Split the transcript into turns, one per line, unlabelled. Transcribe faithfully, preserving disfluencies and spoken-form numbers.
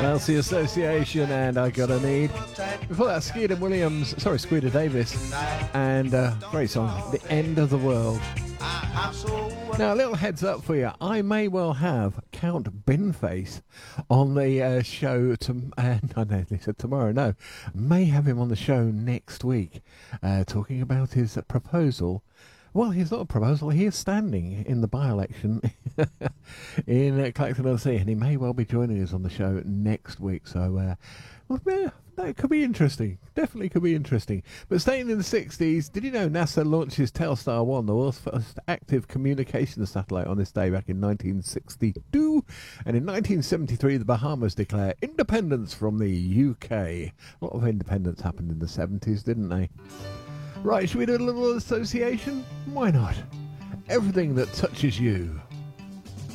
That's the Association, and I Gotta Need. Before that, Skeeter Williams, sorry, Squeeder Davis, and uh, great song, The End of the World. Now, a little heads up for you. I may well have Count Binface on the uh, show. To, uh, no, no, they said tomorrow. No, may have him on the show next week, uh, talking about his uh, proposal. Well, he's not a proposal. He is standing in the by-election in uh, Clacton-on-Sea, and he may well be joining us on the show next week. So, uh, well, yeah, that could be interesting. Definitely could be interesting. But staying in the sixties, did you know NASA launches Telstar one, the world's first active communications satellite, on this day back in nineteen sixty-two? And in nineteen seventy-three, the Bahamas declare independence from the U K. A lot of independence happened in the seventies, didn't they? Right, should we do a little association? Why not? Everything that touches you.